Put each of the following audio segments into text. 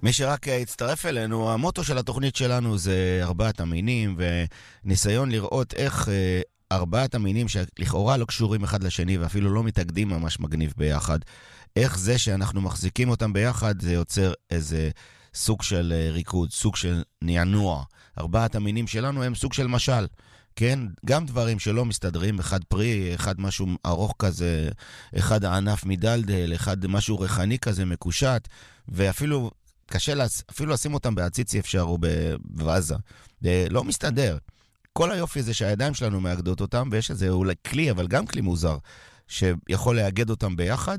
מי שרק יצטרף אלינו, המוטו של התוכנית שלנו זה 4 המינים, וניסיון לראות איך 4 המינים שלכאורה לא קשורים אחד לשני, ואפילו לא מתאגדים ממש מגניב ביחד, איך זה שאנחנו מחזיקים אותם ביחד, זה יוצר איזה סוג של ריקוד, סוג של נענוע. 4 המינים שלנו הם סוג של משל. כן, גם דברים שלא מסתדרים, אחד פרי, אחד משהו ארוך כזה, אחד הענף מדלדל, אחד משהו ריחני כזה מקושט, ואפילו קשה אפילו לשים אותם בעציצי אפשר או בוואזה. לא מסתדר. כל היופי זה שהידיים שלנו מאגדות אותם, ויש איזה אולי כלי, אבל גם כלי מוזר, שיכול לאגד אותם ביחד,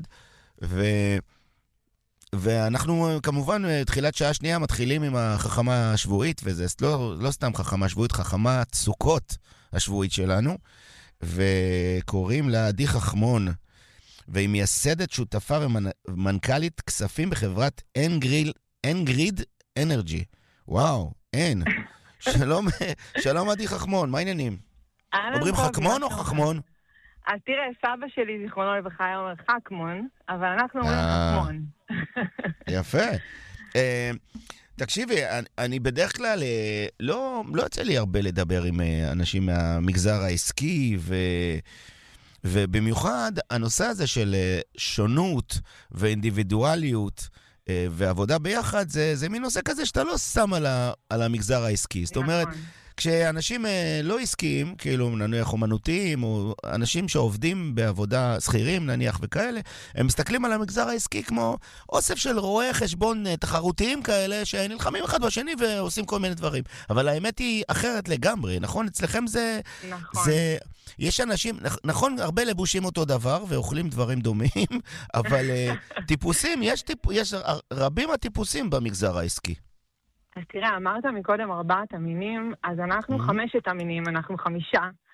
ואנחנו כמובן תחילת שעה שנייה מתחילים עם החכמה השבועית, וזה לא סתם חכמה שבועית, חכמה סוכות השבועית שלנו, וקוראים לה עדי חכמון, והיא מייסדת שותפה ומנכ"לית כספים בחברת אנגריד אנרגי. וואו, אין. שלום עדי חכמון, מה העניינים? אומרים חכמון או חכמון? אז תראה, סבא שלי זיכרונו לברכה היה אומר חכמון, אבל אנחנו אומרים חכמון. יפה. תקשיבי, אני בדרך כלל לא יוצא לי הרבה לדבר עם אנשים מהמגזר העסקי, ובמיוחד הנושא הזה של שונות ואינדיבידואליות ועבודה ביחד, זה מין נושא כזה שאתה לא שם על המגזר העסקי. זאת אומרת, כשאנשים לא עסקיים, כאילו נניח אומנותיים, או אנשים שעובדים בעבודה שכירים נניח וכאלה, הם מסתכלים על המגזר העסקי כמו אוסף של רואי חשבון תחרותיים כאלה, שנלחמים אחד בשני ועושים כל מיני דברים. אבל האמת היא אחרת לגמרי, נכון? אצלכם זה... נכון. יש אנשים, נכון, הרבה לבושים אותו דבר ואוכלים דברים דומים, אבל טיפוסים, יש רבים הטיפוסים במגזר העסקי. אז תראה, אמרת מקודם 4 המינים, אז אנחנו 5 המינים, אנחנו 5.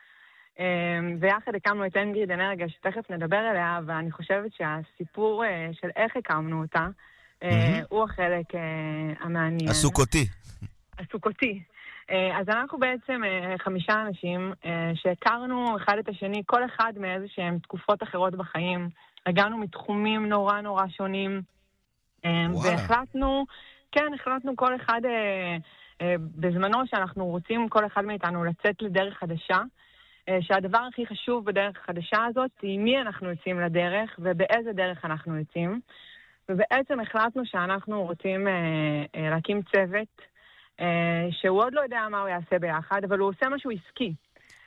ויחד הקמנו את אנגריד אנרגיה, שתכף נדבר עליה, ואני חושבת שהסיפור של איך הקמנו אותה, הוא החלק המעניין. הסוכותי. הסוכותי. אז אנחנו בעצם 5 אנשים שהכרנו אחד את השני, כל אחד מאיזה שהם תקופות אחרות בחיים, הגענו מתחומים נורא נורא שונים, והחלטנו... כן, החלטנו כל אחד בזמנו שאנחנו רוצים כל אחד מאיתנו לצאת לדרך חדשה, שהדבר הכי חשוב בדרך החדשה הזאת היא מי אנחנו יוצאים לדרך ובאיזה דרך אנחנו יוצאים, ובעצם החלטנו שאנחנו רוצים להקים צוות שהוא עוד לא יודע מה הוא יעשה ביחד, אבל הוא עושה משהו עסקי.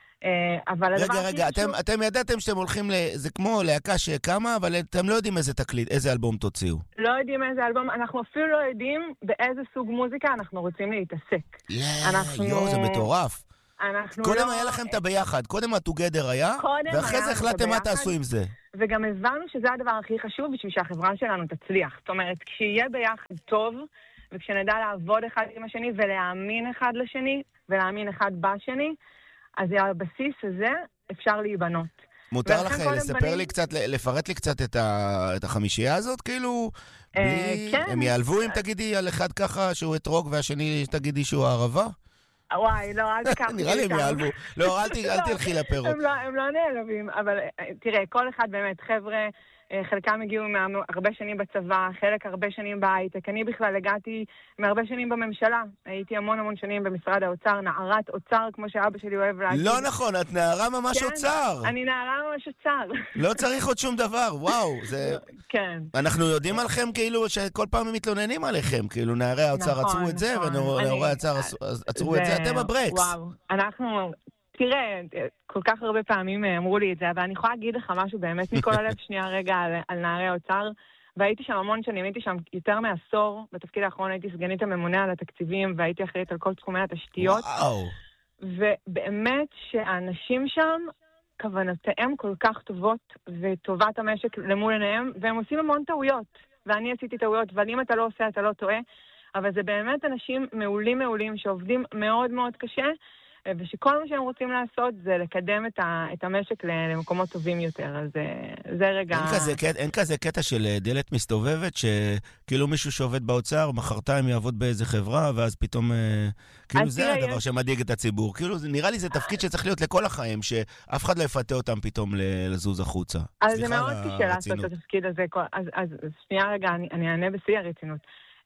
רגע, אתם ידעתם שאתם הולכים, זה כמו להקה שקמה, אבל אתם לא יודעים איזה תקליט, איזה אלבום תוציאו. לא יודעים איזה אלבום, אנחנו אפילו לא יודעים באיזה סוג מוזיקה אנחנו רוצים להתעסק. זה מטורף. קודם היה לכם את הביחד, קודם הטוגדר היה, ואחרי זה החלטתם מה תעשו עם זה. וגם הבנו שזה הדבר הכי חשוב בשביל שהחברה שלנו תצליח. זאת אומרת, כשיהיה ביחד טוב, וכשנדע לעבוד אחד עם השני ולהאמין אחד לשני, ולהאמין אחד בשני, אז הבסיס הזה אפשר להיבנות. מותר לך לספר לי קצת, לפרט לי קצת את החמישייה הזאת, כאילו? כן. הם יעלבו אם תגידי על אחד ככה שהוא אתרוג והשני תגידי שהוא הערבה? וואי, לא, אל תקח. נראה לי הם יעלבו. לא, אל תלכי לפירות. הם לא נעלבים, אבל תראה, כל אחד באמת, חבר'ה, חלקם הגיעו הרבה שנים בצבא, חלק הרבה שנים בהייטק. אני בכלל הגעתי מהרבה שנים בממשלה. הייתי המון שנים במשרד האוצר, נערת אוצר, כמו שאבא שלי אוהב להגיד. לא נכון, את נערה ממש אוצר. אני נערה ממש אוצר. לא צריך עוד שום דבר, וואו. כן. אנחנו יודעים עליכם כאילו שכל פעם הם מתלוננים עליכם, כאילו נערי האוצר עצרו את זה, ונערי האוצר עצרו את זה, אתם הברקס. וואו, אנחנו... תראה, כל כך הרבה פעמים אמרו לי את זה, אבל אני יכולה להגיד לך משהו באמת מכל הלב שנייה רגע על נערי האוצר, והייתי שם המון שנים, הייתי שם יותר מעשור, בתפקיד האחרון הייתי סגנית הממונה על התקציבים, והייתי אחראית על כל תחומי התשתיות. וואו. ובאמת שהאנשים שם, כוונותיהם כל כך טובות, וטובת המשק למול עיניהם, והם עושים המון טעויות, ואני עשיתי טעויות, אבל אם אתה לא עושה, אתה לא טועה, אבל זה באמת אנשים מעולים שעובדים מאוד מאוד קשה, ושכל מה שהם רוצים לעשות זה לקדם את המשק למקומות טובים יותר, אז זה רגע... אין כזה קטע של דלת מסתובבת, שכאילו מישהו שעובד באוצר, מחרתיים יעבוד באיזה חברה, ואז פתאום... כאילו זה הדבר שמדאיג את הציבור. כאילו נראה לי זה תפקיד שצריך להיות לכל החיים, שאף אחד לא יפתה אותם פתאום לזוז החוצה. אז זה מאוד קשה לעשות את התפקיד הזה. אז שנייה רגע, אני אענה בשיא הרצינות.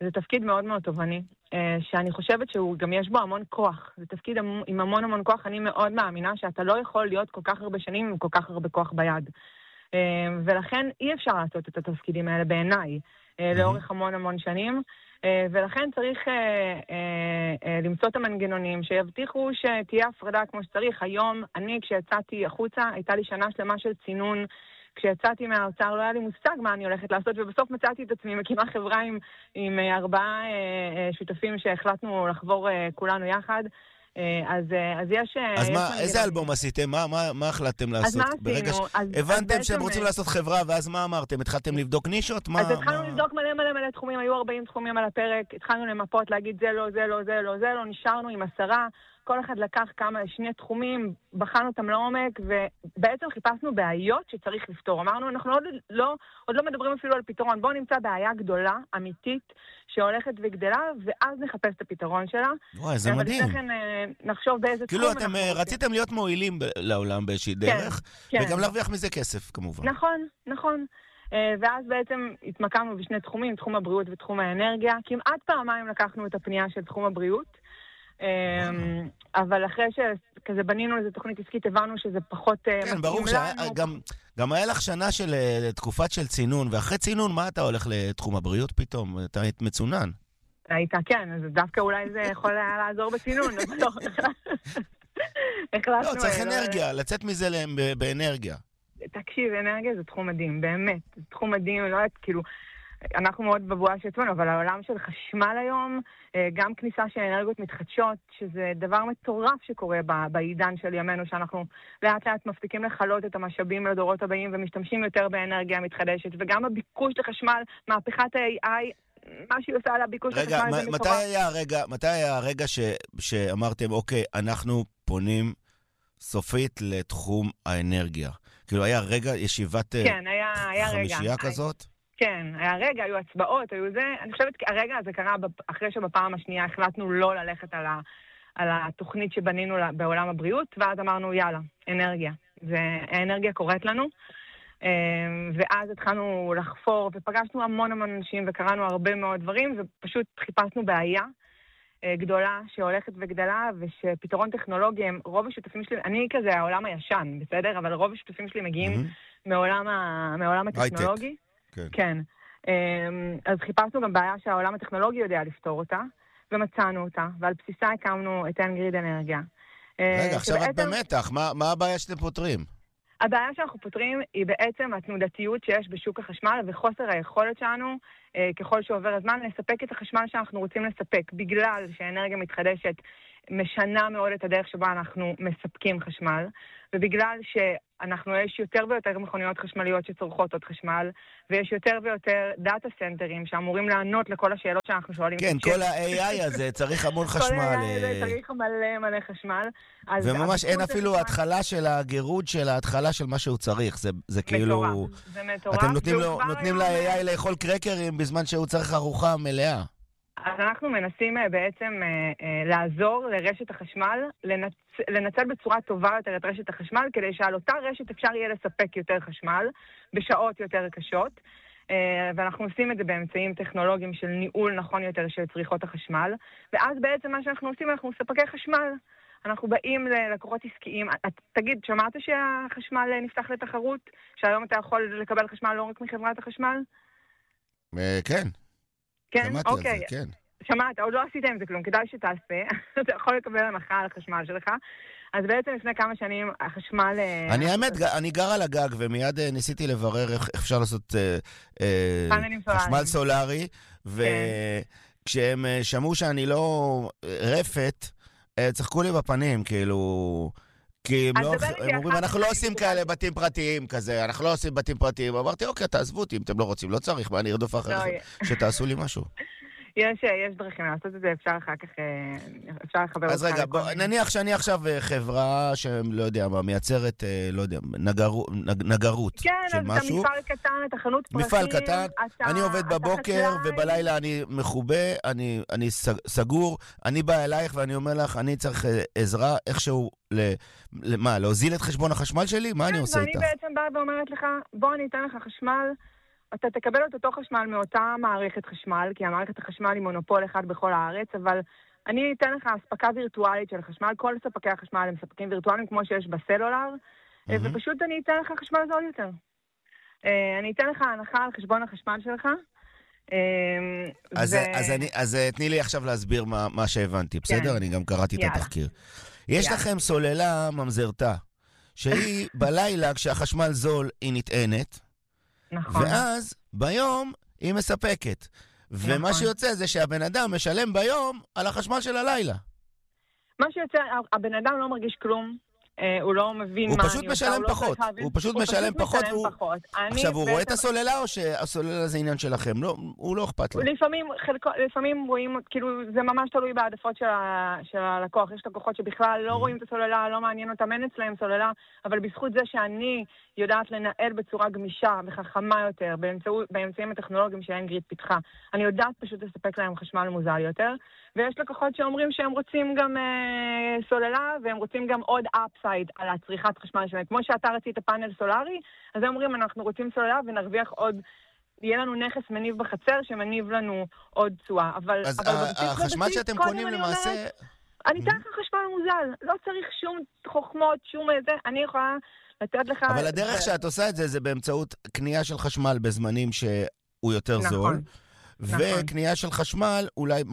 זה תפקיד מאוד מאוד תובעני, שאני חושבת שהוא גם יש בו המון כוח. זה תפקיד עם המון המון כוח. אני מאוד מאמינה שאתה לא יכול להיות כל כך הרבה שנים עם כל כך הרבה כוח ביד. ולכן אי אפשר לעשות את התפקידים האלה בעיניי, לאורך המון המון שנים. ולכן צריך למצוא את המנגנונים שיבטיחו שתהיה הפרדה כמו שצריך. היום, אני כשיצאתי החוצה, הייתה לי שנה שלמה של צינון. כשיצאתי מהאוצר לא היה לי מושג מה אני הולכת לעשות, ובסוף מצאתי את עצמי מקימה חברה עם 4 שותפים שהחלטנו לחבור כולנו יחד. אז יש... אז איזה אלבום עשיתם? מה החלטתם לעשות? אז מה עשינו? הבנתם שהם רוצים לעשות חברה, ואז מה אמרתם? התחלתם לבדוק נישות? אז התחלנו לבדוק מלא תחומים, היו 40 תחומים על הפרק, התחלנו למפות, להגיד זה לא, זה לא, זה לא, זה לא, נשארנו עם 10, כל אחד לקח 2 תחומים, בחנו אותם לעומק, ובעצם חיפשנו בעיות שצריך לפתור. אמרנו, אנחנו עוד לא מדברים אפילו על פתרון, בואו נמצא בעיה גדולה, אמיתית, שהולכת וגדלה, ואז נחפש את הפתרון שלה. וואי, זה מדהים. אבל נחשוב באיזה תחום כאילו אתם רציתם להיות מועילים לעולם באיזושהי דרך, וגם להרוויח מזה כסף, כמובן. נכון. ואז בעצם התמקמנו ב2 תחומים, תחום הבריאות ותחום האנרגיה. כמעט פעמיים לקחנו את הפנייה של תחום הבריאות, אבל אחרי שכזה בנינו איזו תוכנית עסקית, הבנו שזה פחות... כן, ברור שגם היה לך שנה של תקופת של צינון, ואחרי צינון מה אתה הולך לתחום הבריאות פתאום? אתה מצונן. היית, כן, אז דווקא אולי זה יכול היה לעזור בצינון, אבל לא. לא, צריך אנרגיה, לצאת מזה באנרגיה. תקשיב, אנרגיה זה תחום מדהים, באמת. זה תחום מדהים, לא יודעת, כאילו... אנחנו מאוד בבואה שעצמנו, אבל העולם של חשמל היום, גם כניסה של אנרגיות מתחדשות, שזה דבר מטורף שקורה בעידן של ימינו, שאנחנו לאט לאט מפסיקים לחלות את המשאבים לדורות הבאים, ומשתמשים יותר באנרגיה מתחדשת, וגם הביקוש לחשמל, מהפכת ה-AI, מה שהיא עושה על הביקוש לחשמל זה מטורף. מתי היה הרגע שאמרתם, אוקיי, אנחנו פונים סופית לתחום האנרגיה? כאילו היה רגע, ישיבת חמישייה כזאת? כן, היה רגע, היו הצבעות, היו זה. אני חושבת שהרגע הזה קרה אחרי שבפעם השנייה החלטנו לא ללכת על התוכנית שבנינו בעולם הבריאות, ואז אמרנו, יאללה, אנרגיה. והאנרגיה קוראת לנו. ואז התחלנו לחפור, ופגשנו המון אנשים, וקראנו הרבה מאוד דברים, ופשוט חיפשנו בעיה גדולה שהולכת וגדלה, ושפתרון טכנולוגי, רוב השותפים שלי, אני כזה העולם הישן, בסדר? אבל רוב השותפים שלי מגיעים מעולם הטכנולוגי. כן. אז חיפשנו גם בעיה שהעולם הטכנולוגי יודע לפתור אותה, ומצאנו אותה, ועל בסיסה הקמנו את אנגריד אנרגיה. רגע, עכשיו את במתח, מה הבעיה שאתם פותרים? הבעיה שאנחנו פותרים היא בעצם התנודתיות שיש בשוק החשמל, וחוסר היכולת שלנו, ככל שעובר הזמן, לספק את החשמל שאנחנו רוצים לספק, בגלל שהאנרגיה מתחדשת משנה מאוד את הדרך שבה אנחנו מספקים חשמל, ובגלל שאנחנו, יש יותר ויותר מכוניות חשמליות שצורכות עוד חשמל, ויש יותר ויותר דאטה סנטרים שאמורים לענות לכל השאלות שאנחנו שואלים. כן, כל ה-AI הזה צריך המון חשמל. כל ה-AI הזה צריך מלא חשמל. וממש אין אפילו התחלה של הגירוד של ההתחלה של מה שהוא צריך. זה כאילו... זה מטורף. אתם נותנים ל-AI לאכול קרקרים בזמן שהוא צריך ארוחה מלאה. אז אנחנו מנסים בעצם לעזור לרשת החשמל, לנצל בצורה טובה יותר את רשת החשמל, כדי שעל אותה רשת אפשר יהיה לספק יותר חשמל, בשעות יותר קשות, ואנחנו עושים את זה באמצעים טכנולוגיים של ניהול נכון יותר של צריכות החשמל, ואז בעצם מה שאנחנו עושים, אנחנו ספקי חשמל. אנחנו באים ללקוחות עסקיים. תגיד, שמעת שהחשמל נפתח לתחרות? שהיום אתה יכול לקבל חשמל לא רק מחברת החשמל? כן. כן? אוקיי. זה, כן. שמעת, עוד לא עשית עם זה כלום, כדאי שתעשה. אתה יכול לקבל הנחה על החשמל שלך. אז בעצם לפני כמה שנים החשמל... האמת, אני גר על הגג, ומיד ניסיתי לברר איך אפשר לעשות חשמל סולרי, וכשהם שמעו שאני לא רפת, צחקו לי בפנים, כאילו... כי הם אומרים, אנחנו לא עושים כאלה בתים פרטיים כזה, אנחנו לא עושים בתים פרטיים. אמרתי, אוקיי, תעזבו אותי, אם אתם לא רוצים, לא צריך, מה, אני ארדוף אחריכם, שתעשו לי משהו. יש דרכים לעשות את זה, אפשר אחר כך, אפשר לחבר אותך. אז רגע, נניח שאני עכשיו חברה שלא יודע מה, מייצרת, לא יודע, נגרות של משהו. כן, אז אתה מפעל קטן, אתה חנות פרטים. מפעל קטן, אני עובד בבוקר ובלילה אני מחובה, אני סגור, אני בא אלייך ואני אומר לך, אני צריך עזרה איכשהו, להוזיל את חשבון החשמל שלי? מה אני עושה איתך? ואני בעצם באה ואומרת לך, בוא אני אתן לך חשמל, אתה תקבל את אותו חשמל מאותה מערכת חשמל, כי המערכת החשמל היא מונופול אחד בכל הארץ, אבל אני אתן לך הספקה וירטואלית של חשמל, כל ספקי החשמל הם ספקים וירטואליים כמו שיש בסלולר, ופשוט אני אתן לך חשמל זול יותר. אני אתן לך הנחה על חשבון החשמל שלך. אז תני לי עכשיו להסביר מה שהבנתי, בסדר? אני גם קראתי את התחקיר. יש לכם סוללה ממזרתה, שהיא בלילה כשהחשמל זול היא נטענת, ואז ביום היא מספקת. ומה שיוצא זה שהבן אדם משלם ביום על החשמל של הלילה. מה שיוצא, הבן אדם לא מרגיש כלום, הוא לא מבין מה הוא פשוט משלם פחות. הוא פשוט משלם פחות. עכשיו, הוא רואה את הסוללה או שהסוללה זה עניין שלכם? הוא לא אכפת לו. לפעמים רואים, כאילו, זה ממש תלוי בעדפות של הלקוח. יש לקוחות שבכלל לא רואים את הסוללה, לא מעניין אותם, אין אצלהם סוללה, אבל בזכות זה שאני יודעת לנהל בצורה גמישה וחכמה יותר, באמצעים הטכנולוגיים שהאנגרית פיתחה, אני יודעת פשוט לספק להם חשמל מוזל יותר, ויש לקוחות שאומרים שהם רוצים גם סוללה, והם רוצים גם עוד אפסייד על הצריכת חשמל שלהם. כמו שאתה רצית פאנל סולרי, אז הם אומרים, אנחנו רוצים סוללה ונרוויח עוד, יהיה לנו נכס מניב בחצר שמניב לנו עוד תשואה. אז החשמל שאתם קונים למעשה... אני אתן לך חשמל מוזל, לא צריך שום חוכמות, שום איזה, אני יכולה לתת לך... אבל הדרך שאת עושה את זה, זה באמצעות קנייה של חשמל בזמנים שהוא יותר זול. וקנייה של חשמל, אולי,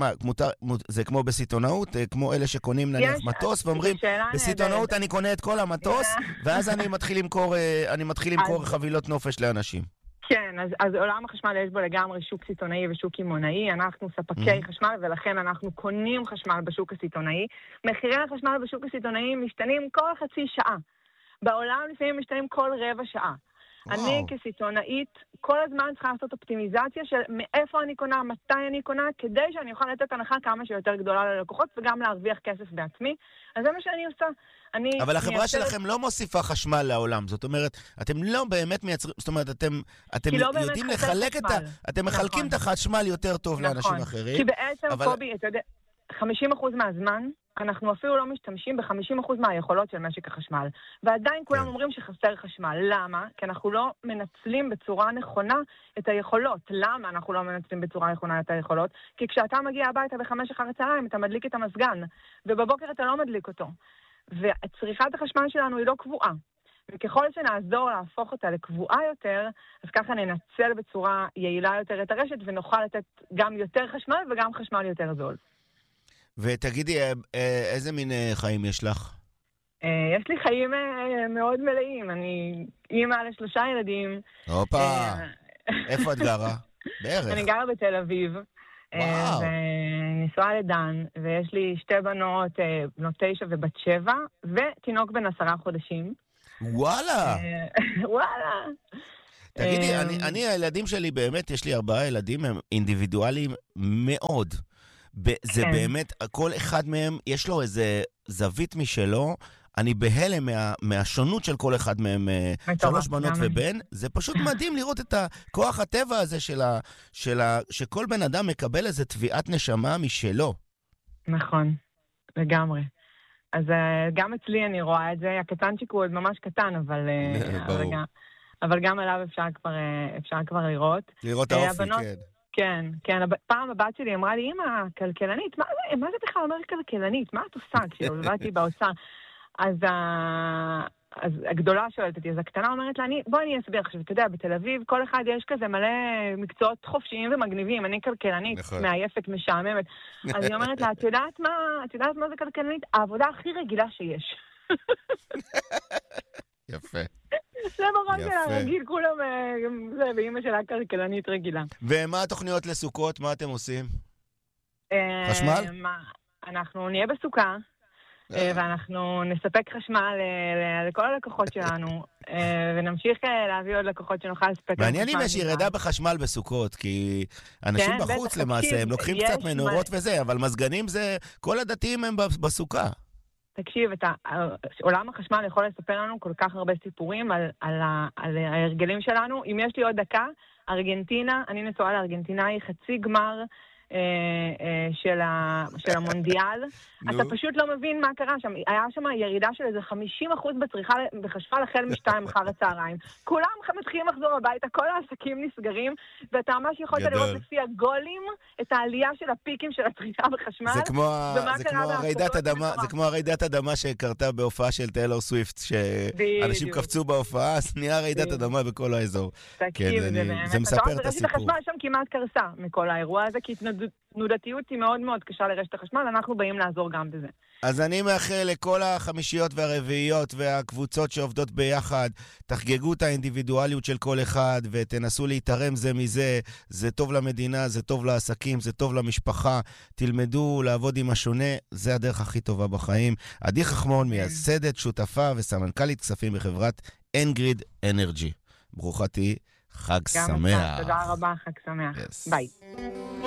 זה כמו בסיטונאות, כמו אלה שקונים נניח מטוס, ואומרים, בסיטונאות אני קונה את כל המטוס, ואז אני מתחיל למכור חבילות נופש לאנשים. כן, אז עולם החשמל יש בו לגמרי שוק סיטונאי ושוק אימונאי, אנחנו ספקי חשמל, ולכן אנחנו קונים חשמל בשוק הסיטונאי. מחירי החשמל בשוק הסיטונאי משתנים כל חצי שעה. בעולם לפעמים משתנים כל רבע שעה. אני כסיטונאית כל הזמן צריכה לעשות אופטימיזציה של מאיפה אני קונה, מתי אני קונה, כדי שאני אוכל לתת הנחה כמה שיותר גדולה ללקוחות וגם להרוויח כסף בעצמי. אז זה מה שאני עושה. אבל החברה שלכם לא מוסיפה חשמל לעולם. זאת אומרת, אתם לא באמת מייצרים, זאת אומרת, אתם יודעים לחלק אתם מחלקים את החשמל יותר טוב לאנשים אחרים. כי בעצם, קובי, אתה יודע, 50% מהזמן, אנחנו אפילו לא משתמשים ב-50% מהיכולות של משק החשמל. ועדיין כולם אומרים שחסר חשמל. למה? כי אנחנו לא מנצלים בצורה נכונה את היכולות. למה אנחנו לא מנצלים בצורה נכונה את היכולות? כי כשאתה מגיע הביתה ב5 אחר הצהריים, אתה מדליק את המסגן, ובבוקר אתה לא מדליק אותו. וצריכת החשמל שלנו היא לא קבועה. וככל שנעזור להפוך אותה לקבועה יותר, אז ככה ננצל בצורה יעילה יותר את הרשת, ונוכל לתת גם יותר חשמל וגם חשמל יותר זול. ותגידי, איזה מין חיים יש לך? יש לי חיים מאוד מלאים. אני אימא ל3 ילדים. הופה, איפה את גרה? בערך. אני גרה בתל אביב. וואו. ונשואה לדן, ויש לי 2 בנות, בנות 9 ובת 7, ותינוק בן 10 חודשים. וואלה. וואלה. תגידי, הילדים שלי באמת, יש לי 4 ילדים, הם אינדיבידואליים מאוד. זה באמת, כל אחד מהם יש לו איזה זווית משלו, אני בהלם מהשונות של כל אחד מהם, 3 בנות ובן, זה פשוט מדהים לראות את הכוח הטבע הזה שכל בן אדם מקבל איזה תביעת נשמה משלו. נכון, לגמרי. אז גם אצלי אני רואה את זה, הקטנצ'יק הוא עוד ממש קטן, אבל גם עליו אפשר כבר לראות. לראות האופי, כן. כן, כן. פעם הבת שלי אמרה לי, אמא, כלכלנית, מה זה בכלל אומר כלכלנית? מה את עושה? כשהולדתי באוצר. אז הגדולה שואלת אותי, אז הקטנה אומרת לה, בואי אני אסביר. עכשיו, אתה יודע, בתל אביב כל אחד יש כזה מלא מקצועות חופשיים ומגניבים. אני כלכלנית, מעייפת, משעממת. אז היא אומרת לה, את יודעת מה זה כלכלנית? העבודה הכי רגילה שיש. יפה. זה בראש שלה רגיל, כולם, זה, ואימא שלה כלכלנית רגילה. ומה התוכניות לסוכות? מה אתם עושים? חשמל? אנחנו נהיה בסוכה, ואנחנו נספק חשמל לכל הלקוחות שלנו, ונמשיך להביא עוד לקוחות שנוכל לספק. מעניין אם יש ירידה בחשמל בסוכות, כי אנשים בחוץ למעשה, הם לוקחים קצת מנורות וזה, אבל מזגנים זה, כל הדתיים הם בסוכה. תקשיב, עולם החשמל יכול לספר לנו כל כך הרבה סיפורים על ההרגלים שלנו. אם יש לי עוד דקה, ארגנטינה, אני נשואה לארגנטינאי, חצי גמר של המונדיאל. אתה פשוט לא מבין מה קרה שם. היה שם ירידה של איזה 50% בצריכה בחשמל החל מ-2 אחר הצהריים. כולם מתחילים לחזור הביתה, כל העסקים נסגרים, ואתה ממש יכולת לראות לפי הגולים את העלייה של הפיקים של הצריכה בחשמל. זה כמו הרעידת אדמה שקרתה בהופעה של טיילור סוויפט, שאנשים קפצו בהופעה, אז נהיה רעידת אדמה בכל האזור. תקשיב, זה מספר את הסיפור. החשמל שם כמעט קרסה מכל האירוע הזה, כי תנודתיות היא מאוד מאוד קשה לרשת החשמל, אנחנו באים לעזור גם בזה. אז אני מאחל לכל החמישיות והרביעיות והקבוצות שעובדות ביחד, תחגגו את האינדיבידואליות של כל אחד ותנסו להתערם זה מזה, זה טוב למדינה, זה טוב לעסקים, זה טוב למשפחה, תלמדו לעבוד עם השונה, זה הדרך הכי טובה בחיים. עדי חכמון, מייסדת, שותפה וסמנכ"לית כספים בחברת אנגריד אנרג'י. ברוכת היא, חג שמח. תודה רבה, חג שמח. ביי.